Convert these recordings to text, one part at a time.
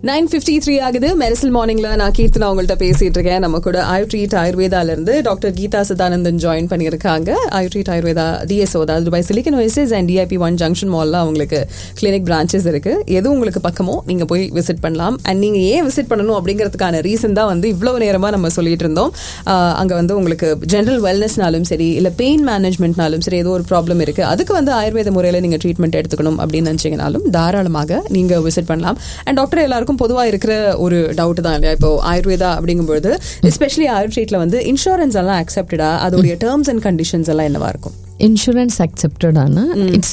9:53 ஆகுது. மெரிசல் மார்னிங்ல நான் கீர்த்தனா உங்கள்கிட்ட பேசிட்டு இருக்கேன். நம்ம கூட ஆயுட்ரீட் ஆயுர்வேதால இருந்து டாக்டர் கீதா சதானந்தன் ஜாயின் பண்ணியிருக்காங்க. ஆயுட்ரீட் ஆயுர்வேதா DSO, அதாவது Dubai silicon oasis and DIP1 junction மால்ல அவங்களுக்கு கிளினிக் பிரான்ச்சஸ் இருக்கு. எது உங்களுக்கு பக்கமோ நீங்க போய் விசிட் பண்ணலாம். அண்ட் நீங்க ஏன் விசிட் பண்ணணும் அப்படிங்கிறதுக்கான ரீசன் தான் வந்து இவ்வளவு நேரமா நம்ம சொல்லிட்டு இருந்தோம். அங்க வந்து உங்களுக்கு ஜெனரல் வெல்னஸ்னாலும் சரி, இல்ல பெயின் மேனேஜ்மெண்ட்னாலும் சரி, ஏதோ ஒரு ப்ராப்ளம் இருக்கு, அதுக்கு வந்து ஆயுர்வேத முறையில நீங்க ட்ரீட்மெண்ட் எடுத்துக்கணும் அப்படின்னு நினைச்சீங்கனாலும் தாராளமாக நீங்க விசிட் பண்ணலாம். அண்ட் டாக்டர் எல்லாருக்கும் பொதுவா இருக்கிற ஒரு டவுட் தான் இல்லையா, இப்போ ஆயுர்வேதா அப்படிங்கும்போது எஸ்பெஷலி ஆயுர்வேட்ல வந்து இன்சூரன்ஸ் எல்லாம் அக்செப்டடா, அதோடைய டேர்ம்ஸ் அண்ட் கண்டிஷன்ஸ் எல்லாம் என்னவா இருக்கும்? Insurance accepted, Anna. It's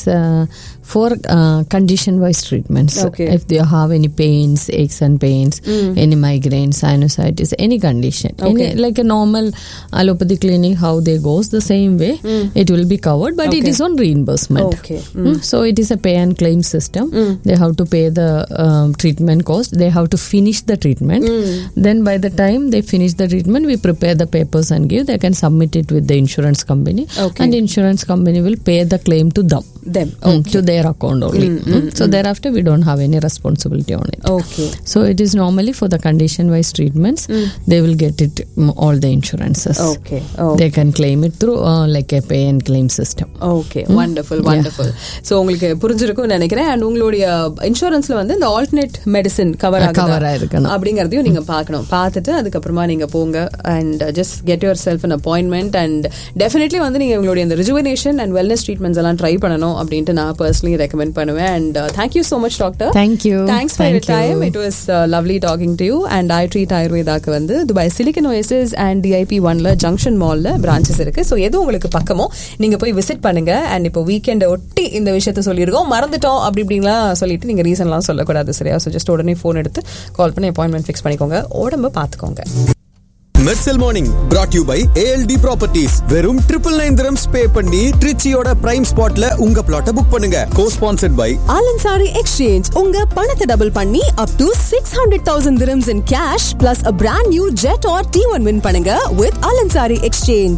for condition-wise treatments. Okay. If you have any pains, aches and pains, any migraines, sinusitis, any condition, Okay. like a normal allopathy clinic, how they goes the same way, it will be covered, but Okay. it is on reimbursement. Okay. So it is a pay and claim system. They have to pay the treatment cost. They have to finish the treatment. Then by the time they finish the treatment, we prepare the papers and give. They can submit it with the insurance company, Okay. and the insurance company will pay the claim to them. Okay. To their account only. So thereafter we don't have any responsibility on it. Okay. So it is normally for the condition wise treatments. They will get it all the insurances. Okay. They can claim it through like a pay and claim system. Okay, wonderful wonderful. So உங்களுக்கு புரிஞ்சிருக்கும்னு நினைக்கிறேன். And உங்களுடைய இன்சூரன்ஸ்ல வந்து இந்த alternate medicine cover இருக்கணும் அப்படிங்கறதையும் நீங்க பார்க்கணும். பார்த்துட்டு அதுக்கப்புறமா நீங்க போங்க and just get your self an appointment. And definitely வந்து நீங்க உங்களுடைய இந்த ரிஜுவனேஷன் அண்ட் வெல்னஸ் ட்ரீட்மெண்ட்ஸ் எல்லாம் ட்ரை பண்ணணும் அப்படின்ட்டு நான் பர்சனலி ரெக்கமெண்ட் பண்ணுவேன். And thank you so much doctor. Thank you. Thanks for your time. It was lovely talking to you. And Ayutreat ஆயுர்வேதாக்கு வந்து Dubai silicon oasis and DIP1ல junction மால்ல பிரான்ச்சஸ் இருக்கு. So எது உங்களுக்கு பக்கமோ நீங்க போய் விசிட் பண்ணுங்க. அண்ட் இப்போ வீக்கெண்ட் ஒட்டி இந்த விஷயத்த சொல்லியிருக்கோம், மறந்துட்டோம் அப்படி இப்படின்லாம் சொல்லிட்டு நீங்க ரீசன்லாம் சொல்லக்கூடாது, சரியா? ஸோ ஜஸ்ட் உடனே ஃபோன் எடுத்து கால் பண்ணி அப்பாயின்மெண்ட் ஃபிக்ஸ் பண்ணிக்கோங்க. உடம்ப பார்த்துக்கோங்க. Mersal morning brought you by ALD Properties. வெறும் 999 dirhams பே பண்ணி ட்ரிச்சியோட பிரைம் ஸ்பாட்ல உங்க பிளாட்ட புக் பண்ணுங்க. Co-sponsored by Alansari Exchange. உங்க பணத்தை டபுள் பண்ணி up to 600,000 dirhams in cash plus a brand new jet or T1 win பண்ணுங்க with Alansari Exchange.